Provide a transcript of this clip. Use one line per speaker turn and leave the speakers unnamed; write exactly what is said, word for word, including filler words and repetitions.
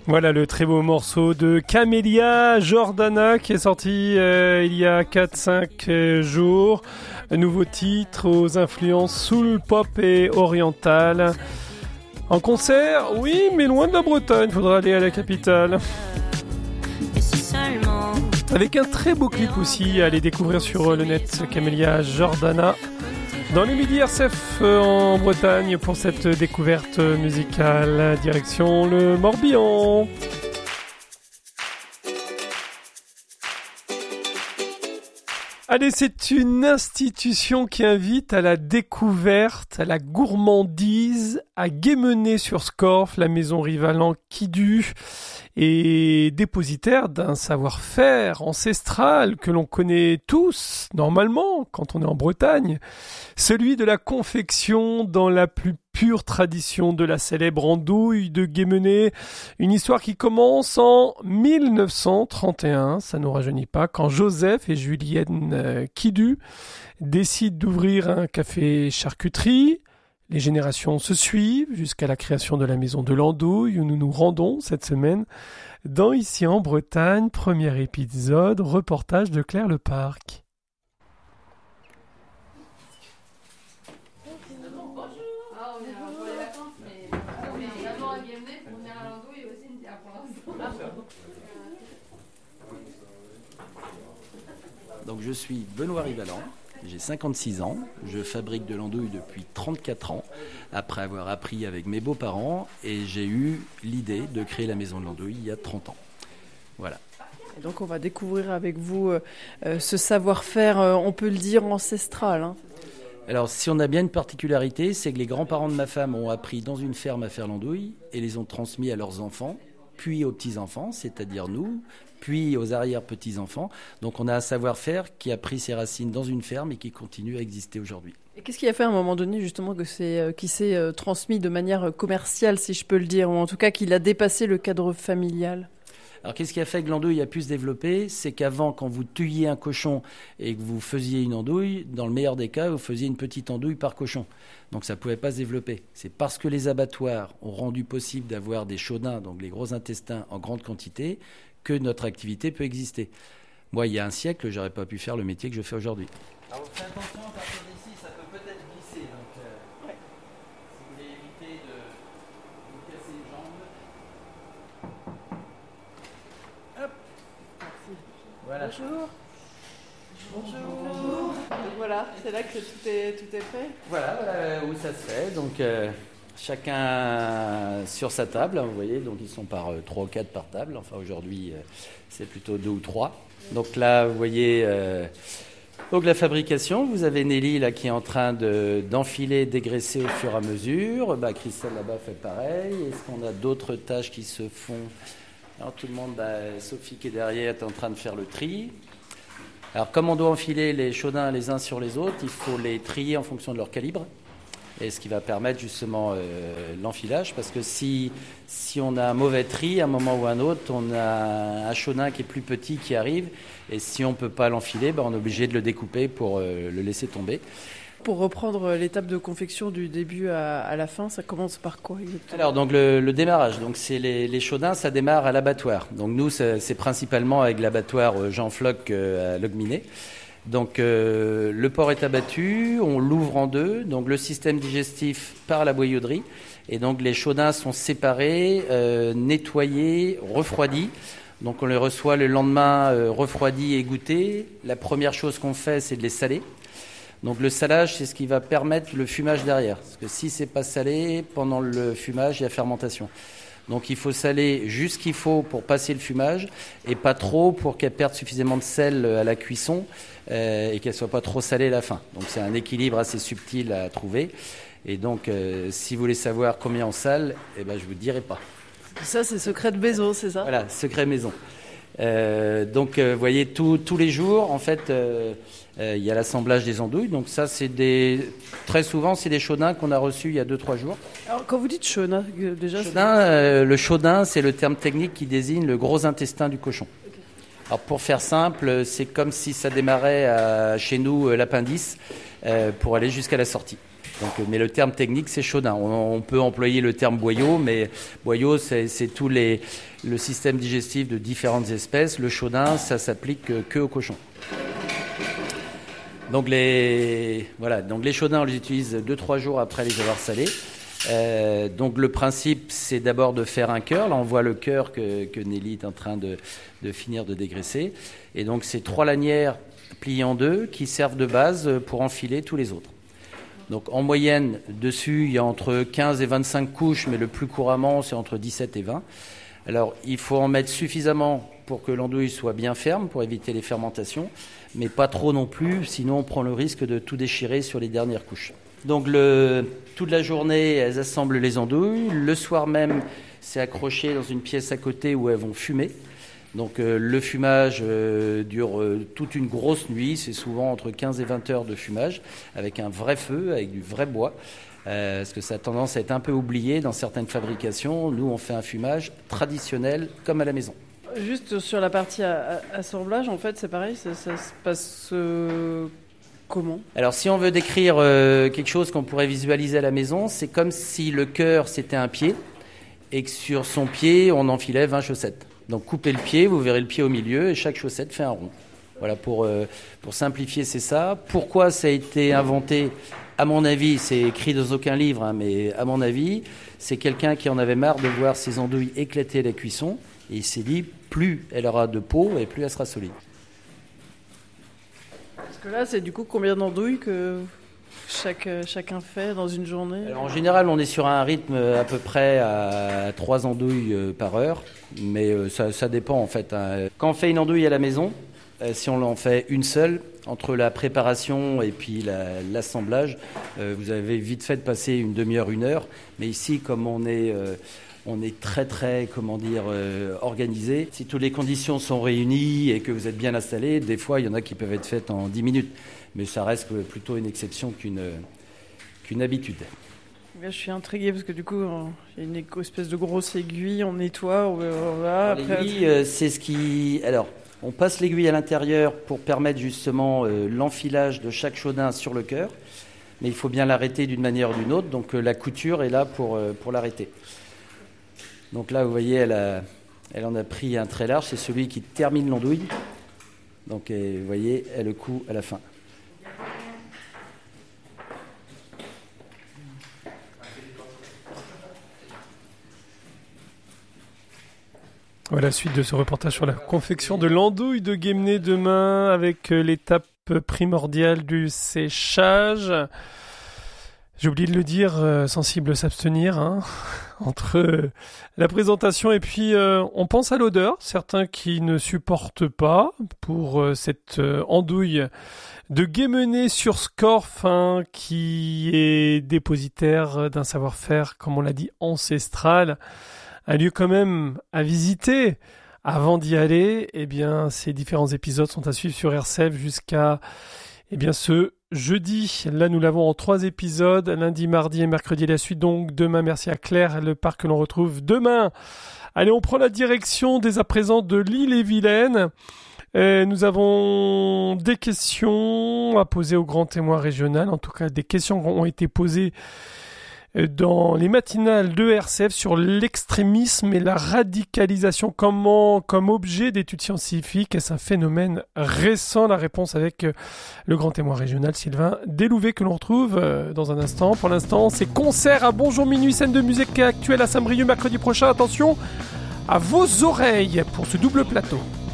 Voilà le très beau morceau de Camélia Jordana qui est sorti euh, il y a quatre cinq euh, jours. Un nouveau titre aux influences soul, pop et orientales. En concert, oui, mais loin de la Bretagne, faudra aller à la capitale. Avec un très beau clip aussi à aller découvrir sur le net, Camélia Jordana. Dans les Midi R C F en Bretagne pour cette découverte musicale, direction le Morbihan. Allez, c'est une institution qui invite à la découverte, à la gourmandise, à Guémené-sur-Scorff, la maison Rivalan Quidu, et dépositaire d'un savoir-faire ancestral que l'on connaît tous, normalement, quand on est en Bretagne, celui de la confection dans la plus pure tradition de la célèbre andouille de Guémené, une histoire qui commence en mille neuf cent trente et un, ça ne nous rajeunit pas, quand Joseph et Julienne Quidu décident d'ouvrir un café charcuterie. Les générations se suivent jusqu'à la création de la maison de l'andouille où nous nous rendons cette semaine dans Ici en Bretagne, premier épisode, reportage de Claire Leparc.
Donc je suis Benoît Rivalan, j'ai cinquante-six ans, je fabrique de l'andouille depuis trente-quatre ans, après avoir appris avec mes beaux-parents, et j'ai eu l'idée de créer la maison de l'andouille il y a trente ans. Voilà.
Et donc on va découvrir avec vous euh, ce savoir-faire, euh, on peut le dire, ancestral. Hein.
Alors si on a bien une particularité, c'est que les grands-parents de ma femme ont appris dans une ferme à faire l'andouille et les ont transmis à leurs enfants, puis aux petits-enfants, c'est-à-dire nous, puis aux arrière-petits-enfants. Donc on a un savoir-faire qui a pris ses racines dans une ferme et qui continue à exister aujourd'hui.
Et qu'est-ce qui a fait à un moment donné justement que c'est, euh, qui s'est euh, transmis de manière commerciale, si je peux le dire, ou en tout cas qu'il a dépassé le cadre familial ?
Alors qu'est-ce qui a fait que l'andouille a pu se développer ? C'est qu'avant, quand vous tuiez un cochon et que vous faisiez une andouille, dans le meilleur des cas, vous faisiez une petite andouille par cochon. Donc ça ne pouvait pas se développer. C'est parce que les abattoirs ont rendu possible d'avoir des chaudins, donc les gros intestins en grande quantité, que notre activité peut exister. Moi, il y a un siècle, je n'aurais pas pu faire le métier que je fais aujourd'hui. Alors faites attention, à partir d'ici, ça peut peut-être glisser. Donc, euh, ouais. Si vous voulez éviter de vous casser les jambes. Hop. Merci. Voilà.
Bonjour. Bonjour. Bonjour. Donc voilà, c'est là que tout est, tout est fait.
Voilà, voilà où ça se fait. Donc euh, chacun sur sa table, vous voyez, donc ils sont par euh, trois ou quatre par table. Enfin aujourd'hui, euh, c'est plutôt deux ou trois. Donc là, vous voyez, euh, donc la fabrication. Vous avez Nelly là qui est en train de, d'enfiler, dégraisser au fur et à mesure. Bah, Christelle là-bas fait pareil. Est-ce qu'on a d'autres tâches qui se font ? Alors tout le monde, bah, Sophie qui est derrière est en train de faire le tri. Alors comme on doit enfiler les chaudins les uns sur les autres, il faut les trier en fonction de leur calibre. Et ce qui va permettre justement euh, l'enfilage, parce que si, si on a un mauvais tri, à un moment ou à un autre, on a un chaudin qui est plus petit qui arrive, et si on ne peut pas l'enfiler, ben on est obligé de le découper pour euh, le laisser tomber.
Pour reprendre l'étape de confection du début à, à la fin, ça commence par quoi exactement ?
Alors donc le, le démarrage, donc c'est les, les chaudins, ça démarre à l'abattoir. Donc nous, c'est, c'est principalement avec l'abattoir Jean Floch euh, à Logminé. Donc euh, le porc est abattu, on l'ouvre en deux, donc le système digestif par la boyauderie, et donc les chaudins sont séparés, euh, nettoyés, refroidis. Donc on les reçoit le lendemain euh, refroidis et goûtés. La première chose qu'on fait, c'est de les saler. Donc le salage, c'est ce qui va permettre le fumage derrière, parce que si c'est pas salé, pendant le fumage, il y a fermentation. Donc il faut saler juste ce qu'il faut pour passer le fumage et pas trop pour qu'elle perde suffisamment de sel à la cuisson euh, et qu'elle soit pas trop salée à la fin. Donc c'est un équilibre assez subtil à trouver. Et donc euh, si vous voulez savoir combien on sale, eh ben, je vous dirai pas.
Ça c'est secret de maison, c'est ça ?
Voilà, secret maison. Euh, donc vous euh, voyez, tout, tous les jours, en fait, euh, euh, il y a l'assemblage des andouilles. Donc ça, c'est des... très souvent, c'est des chaudins qu'on a reçus il y a deux trois jours.
Alors quand vous dites chaudin, déjà...
Chaudin, euh, le chaudin, c'est le terme technique qui désigne le gros intestin du cochon. Okay. Alors pour faire simple, c'est comme si ça démarrait à, chez nous, l'appendice, euh, pour aller jusqu'à la sortie. Donc, mais le terme technique, c'est chaudin. On, on peut employer le terme boyau, mais boyau, c'est, c'est tout les, le système digestif de différentes espèces. Le chaudin, ça s'applique que, que aux cochons. Donc les, voilà, donc les chaudins, on les utilise deux trois jours après les avoir salés. Euh, donc le principe, c'est d'abord de faire un cœur. Là, on voit le cœur que, que Nelly est en train de, de finir de dégraisser. Et donc, c'est trois lanières pliées en deux qui servent de base pour enfiler tous les autres. Donc, en moyenne, dessus, il y a entre quinze et vingt-cinq couches, mais le plus couramment, c'est entre dix-sept et vingt. Alors, il faut en mettre suffisamment pour que l'andouille soit bien ferme, pour éviter les fermentations, mais pas trop non plus, sinon on prend le risque de tout déchirer sur les dernières couches. Donc, le, toute la journée, elles assemblent les andouilles. Le soir même, c'est accroché dans une pièce à côté où elles vont fumer. Donc, euh, le fumage euh, dure euh, toute une grosse nuit. C'est souvent entre quinze et vingt heures de fumage, avec un vrai feu, avec du vrai bois. Euh, parce que ça a tendance à être un peu oublié dans certaines fabrications. Nous, on fait un fumage traditionnel, comme à la maison.
Juste sur la partie à, à, assemblage, en fait, c'est pareil, ça, ça se passe... Euh... Comment ?
Alors, si on veut décrire euh, quelque chose qu'on pourrait visualiser à la maison, c'est comme si le cœur, c'était un pied et que sur son pied, on enfilait vingt chaussettes. Donc, coupez le pied, vous verrez le pied au milieu et chaque chaussette fait un rond. Voilà, pour, euh, pour simplifier, c'est ça. Pourquoi ça a été inventé ? À mon avis, c'est écrit dans aucun livre, hein, mais à mon avis, c'est quelqu'un qui en avait marre de voir ses andouilles éclater à la cuisson et il s'est dit, plus elle aura de peau et plus elle sera solide.
Parce que là, c'est du coup combien d'andouilles que chaque, chacun fait dans une journée ?
Alors, en général, on est sur un rythme à peu près à trois andouilles par heure, mais ça, ça dépend en fait. Hein. Quand on fait une andouille à la maison, si on en fait une seule, entre la préparation et puis la, l'assemblage, vous avez vite fait de passer une demi-heure, une heure. Mais ici, comme on est... On est très, très, comment dire, euh, organisé. Si toutes les conditions sont réunies et que vous êtes bien installé, des fois, il y en a qui peuvent être faites en dix minutes. Mais ça reste plutôt une exception qu'une, qu'une habitude.
Là, je suis intriguée parce que du coup, il y a une espèce de grosse aiguille, on nettoie, on va...
Alors, après... L'aiguille, euh, c'est ce qui... Alors, on passe l'aiguille à l'intérieur pour permettre justement euh, l'enfilage de chaque chaudin sur le cœur. Mais il faut bien l'arrêter d'une manière ou d'une autre. Donc, euh, la couture est là pour, euh, pour l'arrêter. Donc là, vous voyez, elle, a, elle en a pris un très large. C'est celui qui termine l'andouille. Donc, et, vous voyez, elle le coud à la fin.
Voilà, suite de ce reportage sur la confection de l'andouille de Guémené demain avec l'étape primordiale du séchage. J'ai oublié de le dire, euh, sensible s'abstenir hein, entre euh, la présentation et puis euh, on pense à l'odeur. Certains qui ne supportent pas pour euh, cette euh, andouille de Guémené sur Scorff hein, qui est dépositaire d'un savoir-faire, comme on l'a dit, ancestral. Un lieu quand même à visiter. Avant d'y aller, eh bien, ces différents épisodes sont à suivre sur R C F jusqu'à eh bien, ce jeudi. Là, nous l'avons en trois épisodes, lundi, mardi et mercredi la suite. Donc, demain, merci à Claire, le parc que l'on retrouve demain. Allez, on prend la direction dès à présent de l'Île-et-Vilaine. Euh, nous avons des questions à poser au grand témoin régional. En tout cas, des questions ont été posées dans les matinales de R C F sur l'extrémisme et la radicalisation. Comment, comme objet d'études scientifiques, est-ce un phénomène récent? La réponse avec le grand témoin régional Sylvain Delouvet que l'on retrouve dans un instant. Pour l'instant, c'est concert à Bonjour Minuit, scène de musique actuelle à Saint-Brieuc mercredi prochain. Attention à vos oreilles pour ce double plateau.